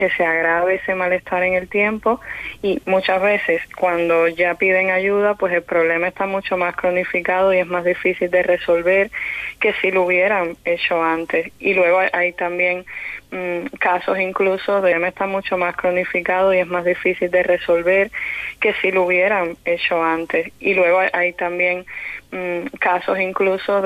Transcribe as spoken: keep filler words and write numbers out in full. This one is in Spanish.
que se agrave ese malestar en el tiempo, y muchas veces cuando ya piden ayuda, pues el problema está mucho más cronificado y es más difícil de resolver que si lo hubieran hecho antes. Y luego hay, hay también mmm, casos incluso de está mucho más cronificado y es más difícil de resolver que si lo hubieran hecho antes. Y luego hay, hay también mmm, casos incluso de